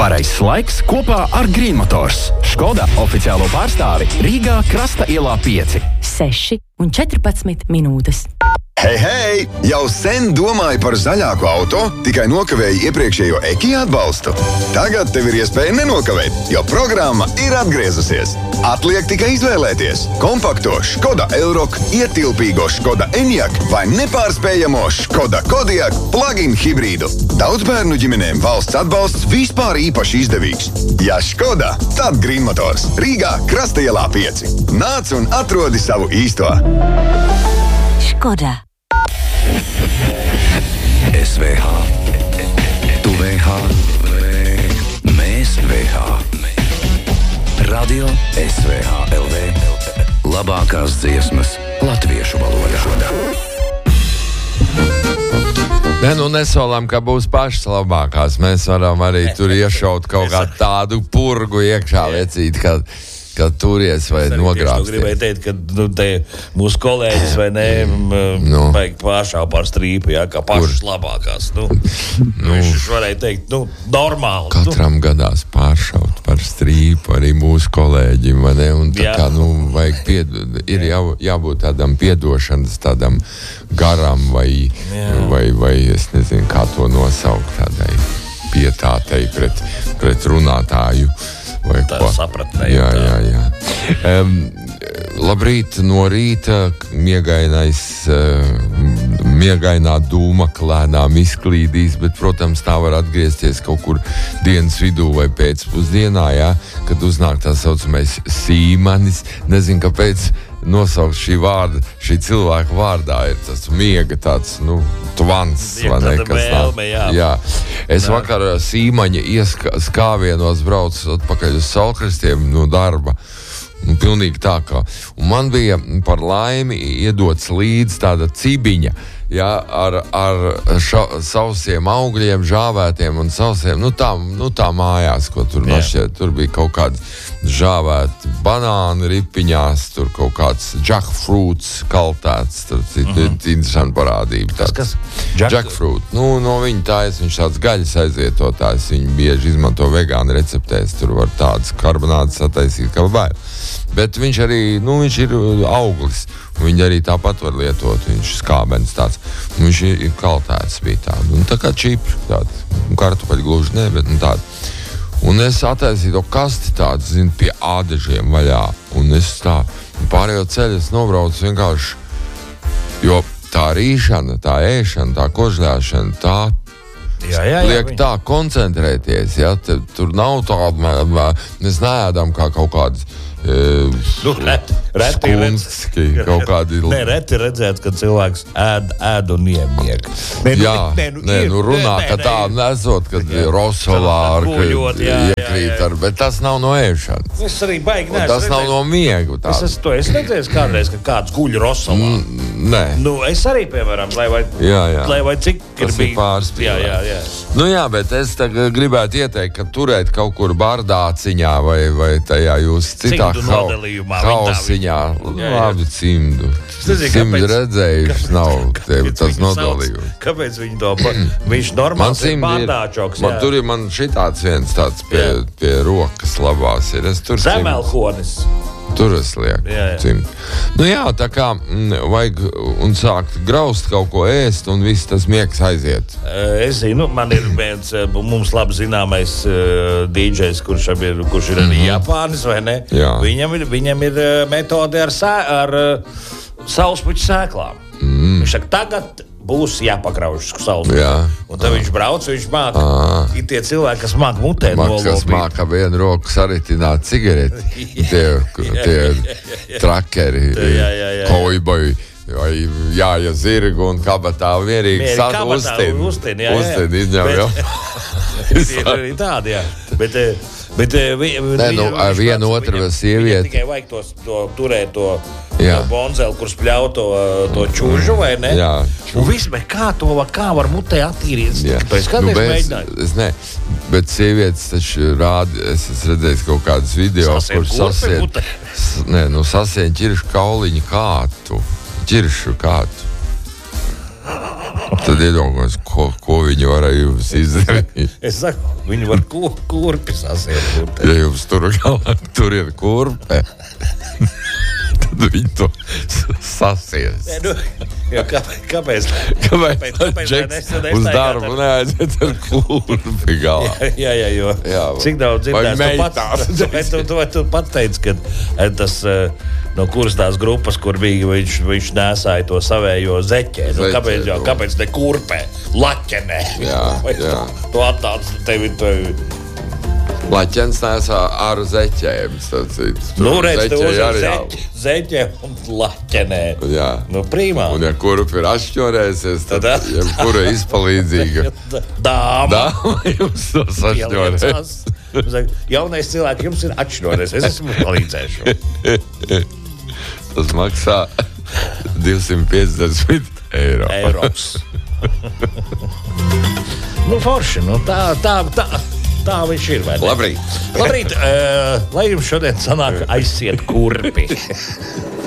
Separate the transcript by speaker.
Speaker 1: Pareizs laiks kopā ar Green Motors. Škoda oficiālo pārstāvi Rīgā Krasta ielā 5.
Speaker 2: 6:14 minūtes.
Speaker 3: Hei! Jau sen domāju par zaļāku auto, tikai nokavēju iepriekšējo EKI atbalstu. Tagad tev ir iespēja nenokavēt, jo programma ir atgriezusies. Atliek tikai izvēlēties kompakto Škoda Elroq, ietilpīgo Škoda Enyaq vai nepārspējamo Škoda Kodiaq plug-in hibrīdu. Daudzbērnu ģimenēm valsts atbalsts vispār īpaši izdevīgs. Ja Škoda, tad Green Motors. Rīgā Krasta ielā 5. Nāc un atrodi savu īsto.
Speaker 2: Škoda.
Speaker 4: SVH. Tu VH. Mēs VH. Radio SVH LV. Labākās dziesmas latviešu valodā.
Speaker 5: Nesolām, ka būs pašas labākās. Mēs varam arī tur iešaut kaut kā tādu purgu iekšā vecīt, ka turies vai nogrābsties.
Speaker 6: Es gribēju teikt, ka te mūsu kolēģis vai ne, vajag pāršāv par strīpu, jā, kā pašas labākās. Viņš varēja teikt, normāli.
Speaker 5: Katram gadās pāršaut par strīpu arī mūsu kolēģim, vai ne? Un tā kā, vajag ir jābūt tādam piedošanas, tādam garam vai es nezinu, kā to nosaukt, tādai pietātei pret runātāju.
Speaker 6: Tā sapratnē.
Speaker 5: Jā. Labrīt, no rīta miegainā dūma lēnām izklīdīs, bet, protams, tā var atgriezties kaut kur dienas vidū vai pēcpusdienā, kad uznāk tā saucamais sīmanis. Nezinu, kāpēc nosaukt šī cilvēka vārdā ir tas miega tāds, tvans, vai ne?
Speaker 6: Vēlme,
Speaker 5: jā. Es vakar sīmaņa skāvienos braucu atpakaļ uz Salkristiem no darba. Pilnīgi tā kā. Un man bija par laimi iedots līdz tāda cibiņa, ar sausiem augļiem, žāvētiem un sausiem, tā mājās, ko tur nošķiet. Tur bija kaut kāds žāvēti banāni ripiņās, tur kaut kāds jackfruits kaltēts, tur interesanti parādība.
Speaker 6: Kas?
Speaker 5: Jackfruit. No viņa tājas, viņš tāds gaļas aizietotājs, viņi bieži izmanto vegāni receptēs, tur var tādas karbonādes sataisīt, kā bail. Bet viņš arī, viņš ir auglis, viņi arī tāpat var lietot, viņš skābens tāds, viņš ir kaltēts bija tāda, tā kā čipri tāda, kartupeļu gluži ne, bet tāda. Un es attaisīju to kasti tādu, pie ādežiem vaļā, un es tā pārējo ceļu es nobraucu vienkārši, jo tā rīšana, tā ēšana, tā kožļāšana, tā liek tā koncentrēties, tur nav tāda, mēs neēdam kā kaut kādas skunski, kaut kādi...
Speaker 6: Reti redzēt, kad cilvēks ēd un iemieg.
Speaker 5: Runā, ka tā nesot, kad rosolāri iekrīt bet tas nav no ēšanas.
Speaker 6: Es arī baigi neesmu
Speaker 5: tas nav no miegu.
Speaker 6: Es redzēju kādreiz, ka kāds guļ rosolā.
Speaker 5: Nē.
Speaker 6: Es arī, piemēram, lai vai cik ir bijis.
Speaker 5: Pārspīlēt. Jā, bet es gribētu ieteikt, ka turēt kaut kur bardāciņā vai tajā jūs citā hausiņā. Labi, cimdu. Redzējuši nav tevi tas nodalījums.
Speaker 6: Kāpēc viņi to viņš normāls ir bardāčoks?
Speaker 5: Man šitāds viens tāds pie rokas labās ir.
Speaker 6: Zemelhonis.
Speaker 5: Tur es lieku cimdu. Tā kā vajag un sākt graust kaut ko ēst un viss tas miegs aiziet.
Speaker 6: Es zinu, man ir viens mums labi zināmais DJs, kurš ir arī Japānis, vai ne?
Speaker 5: Jā.
Speaker 6: Viņam ir metode ar saulespuķu sēklām. Viņš saka, tagad būs jāpakrauž saulespuķi. Un tad viņš brauc, viņš māka. Ir tie cilvēki, kas māka mutē nolopīt.
Speaker 5: Kas māka vienu roku saritināt cigareti. Tie trakeri, koiboji. Vai jāja zirgu un kabatā vienīgi uztin izņem,
Speaker 6: Ir arī tādi, Bet
Speaker 5: viena otra sieviete.
Speaker 6: Tikai vajag to turēt to bonzeli, kur spļauj to čūžu, vai ne?
Speaker 5: Jā.
Speaker 6: Un viss, bet kā var mutē attīrīt? Tu esi kādreiz mēģinājis?
Speaker 5: Es ne, bet sievietes taču rāda, es redzēju kaut kādas video, kur sasien ķiršu kauliņu kātu. Ķiršu kātu. Tad iedomājos, ko viņi varēja jums izdarīt.
Speaker 6: Es saku, viņi var kurpi sasiet.
Speaker 5: Ja jums tur ir kurpe, tad viņi to sasies.
Speaker 6: Kāpēc
Speaker 5: uz darbu neaiziet ar kurpi galā?
Speaker 6: Jā, jo. Cik daudz dzirdēs, tu pats teici, ka tas no kuras tās grupas, kur bija, viņš nesāja to savējo zeķē. Kāpēc ne kurpē? Laķenē.
Speaker 5: Jā.
Speaker 6: Tu attāc tevi.
Speaker 5: Laķens nesā ar zeķēm.
Speaker 6: Redz, tev uzvar zeķē un laķenē.
Speaker 5: Jā.
Speaker 6: Prīmā.
Speaker 5: Un ja kurp ir atšķorēsies, tad jebkura izpalīdzīga
Speaker 6: dāma
Speaker 5: jums to sašķorēs.
Speaker 6: Jaunais cilvēks jums ir atšķorēs. Es esmu palīdzēšu.
Speaker 5: Tas maksā 250 eiro.
Speaker 6: Eiropas. Forši. Tā viņš ir.
Speaker 5: Labrīt.
Speaker 6: Lai jums šodien sanāk aizsiet kurpi.